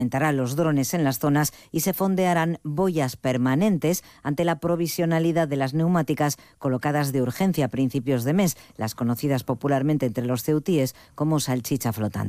implementará los drones en las zonas y se fondearán boyas permanentes ante la provisionalidad de las neumáticas colocadas de urgencia a principios de mes, las conocidas popularmente entre los ceutíes como salchicha flotante.